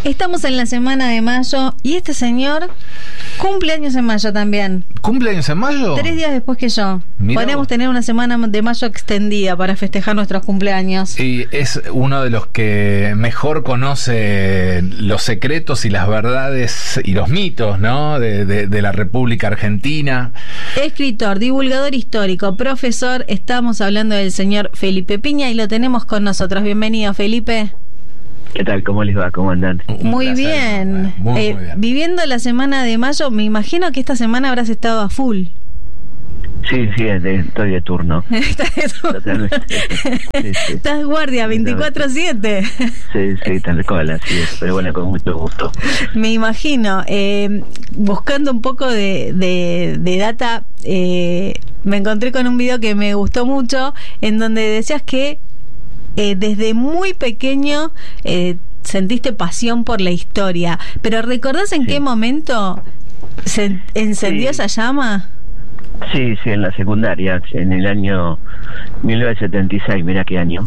Estamos en la semana de mayo y este señor cumple años en mayo también. ¿Cumple años en mayo? 3 días después que yo. Mirá Podemos vos. tener una semana de mayo extendida para festejar nuestros cumpleaños. Y es uno de los que mejor conoce los secretos y las verdades y los mitos, ¿no? de la República Argentina. Escritor, divulgador histórico, profesor. Estamos hablando del señor Felipe Piña y lo tenemos con nosotros. Bienvenido, Felipe. ¿Qué tal? ¿Cómo les va? ¿Cómo andan? Muy placer, bien. muy bien. Viviendo la semana de mayo, me imagino que esta semana habrás estado a full. Sí, estoy de turno. Totalmente. Sí. Estás guardia 24/7. Sí, tal cual, así es. Pero bueno, con mucho gusto. Me imagino. Buscando un poco de data, me encontré con un video que me gustó mucho, en donde decías que desde muy pequeño sentiste pasión por la historia. Pero ¿recordás en qué momento se encendió esa llama? Sí, en la secundaria, en el año 1976, mira qué año.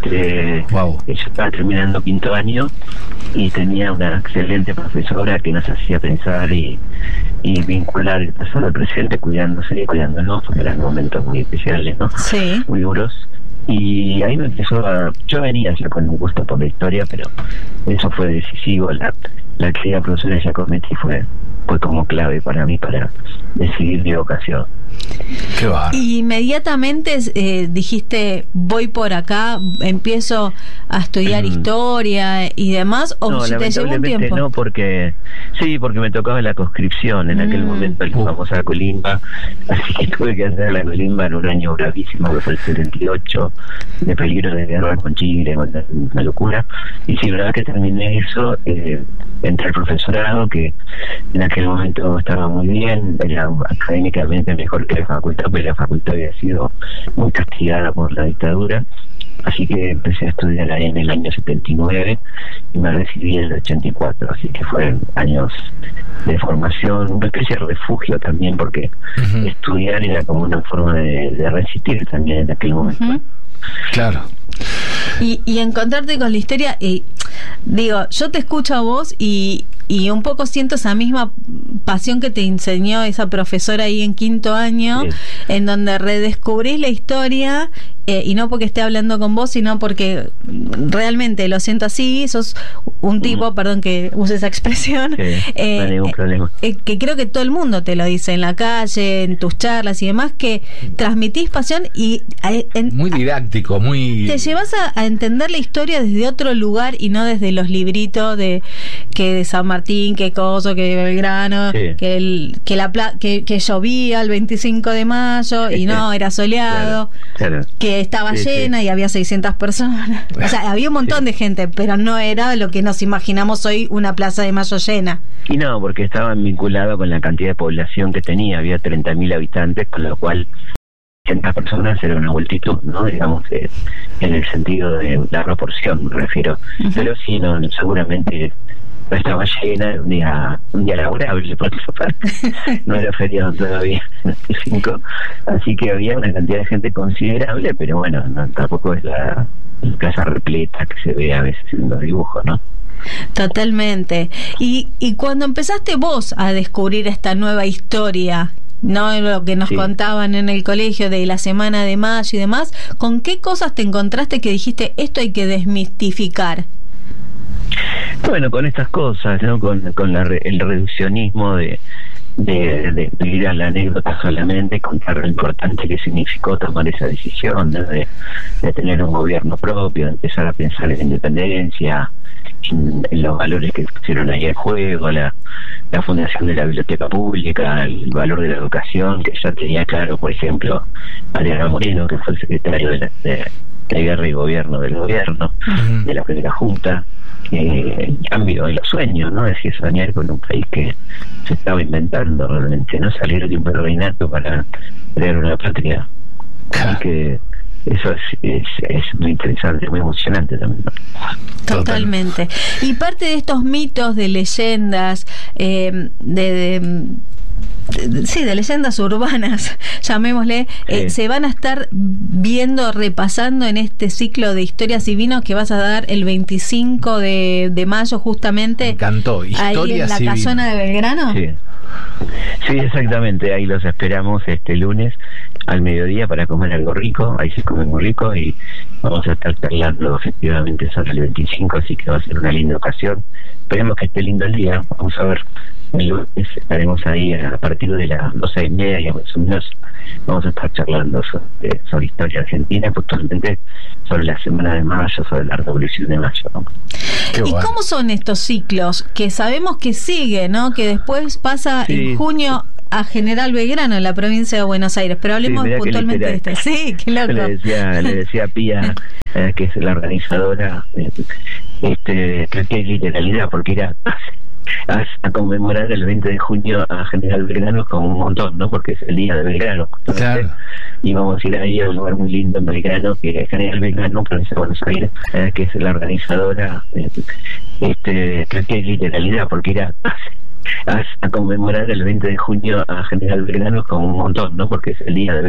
Wow. Yo estaba terminando quinto año y tenía una excelente profesora que nos hacía pensar y vincular el pasado al presente, cuidándose y cuidándonos, porque eran momentos muy especiales, ¿no? Sí. Muy duros. Y ahí me empezó yo venía ya con un gusto por la historia, pero eso fue decisivo. La querida profesora Giacometti fue como clave para mí para decidir mi vocación. Qué bárbaro. Y inmediatamente dijiste, voy por acá, empiezo a estudiar historia y demás, o No, si te llevó un lamentablemente tiempo. no, porque me tocaba la conscripción en aquel momento, la famosa colimba, así que tuve que hacer la colimba en un año bravísimo que fue el 78, de peligro de guerra con Chile, una locura. Y sí, la verdad que terminé eso, entré al profesorado, que en aquel momento estaba muy bien, era académicamente mejor que la facultad, pero la facultad había sido muy castigada por la dictadura. Así que empecé a estudiar ahí en el año 79 y me recibí en el 84, así que fueron años de formación, una especie de refugio también, porque estudiar era como una forma de resistir también en aquel momento. Claro. Y encontrarte con la historia, digo, yo te escucho a vos y un poco siento esa misma pasión que te enseñó esa profesora ahí en quinto año, sí, en donde redescubrís la historia, y no porque esté hablando con vos, sino porque realmente lo siento así, sos un tipo, perdón que use esa expresión, sí, no hay ningún problema, que creo que todo el mundo te lo dice en la calle, en tus charlas y demás, que transmitís pasión y muy didáctico, muy... Te llevas a entender la historia desde otro lugar y no desde los libritos de San Martín, que Coso, que Belgrano, sí, que llovía el 25 de mayo y no, era soleado, claro, que estaba llena y había 600 personas. O sea, había un montón de gente, pero no era lo que nos imaginamos hoy, una plaza de mayo llena. Y no, porque estaban vinculados con la cantidad de población que tenía, había 30.000 habitantes, con lo cual 100 personas era una multitud, ¿no? Digamos, en el sentido de la proporción, me refiero. Pero sí, no, seguramente no estaba llena, un día laborable, por eso no era feriado todavía, 95, así que había una cantidad de gente considerable, pero bueno, no, tampoco es la casa repleta que se ve a veces en los dibujos, ¿no? Totalmente. Y cuando empezaste vos a descubrir esta nueva historia, no lo que nos contaban en el colegio de la semana de mayo y demás, ¿con qué cosas te encontraste que dijiste, esto hay que desmistificar? Bueno, con estas cosas, ¿no? Con el reduccionismo de ir a la anécdota solamente, contar lo importante que significó tomar esa decisión, ¿no? de tener un gobierno propio, de empezar a pensar en la independencia, en los valores que pusieron ahí en juego, la fundación de la biblioteca pública, el valor de la educación, que ya tenía claro, por ejemplo, Mariano Moreno, que fue el secretario de Guerra y Gobierno del gobierno, de la primera junta. El cambio de los sueños, ¿no? Es decir, soñar con un país que se estaba inventando realmente, no salir de un virreinato para crear una patria. Así que eso es muy interesante, muy emocionante también, ¿no? Totalmente. Y parte de estos mitos, de leyendas, sí, de leyendas urbanas, llamémosle, se van a estar viendo, repasando en este ciclo de historias y vinos que vas a dar el 25 de mayo justamente. Me encantó, ahí en la casona de Belgrano. Sí. Sí, exactamente, ahí los esperamos este lunes al mediodía para comer algo rico, ahí se come muy rico y vamos a estar charlando efectivamente sobre el 25, así que va a ser una linda ocasión. Esperemos que esté lindo el día, vamos a ver, el lunes estaremos ahí a partir de las 12:30 más o menos, vamos a estar charlando sobre historia argentina, puntualmente sobre la Semana de Mayo, sobre la Revolución de Mayo, ¿no? ¿Y cómo son estos ciclos? Que sabemos que sigue, ¿no? Que después pasa en junio a General Belgrano, en la provincia de Buenos Aires. Pero hablemos puntualmente de esto. Sí, qué loco. Le decía a Pía, que es la organizadora, que es literalidad, porque era a conmemorar el 20 de junio a General Belgrano con un montón, ¿no? Porque es el día de Belgrano. Claro. Y vamos a ir ahí a un lugar muy lindo en Belgrano, que es General Belgrano, provincia de Buenos Aires, que es la organizadora, que es literalidad, porque era a conmemorar el 20 de junio a General Belgrano con un montón, ¿no? Porque es el día de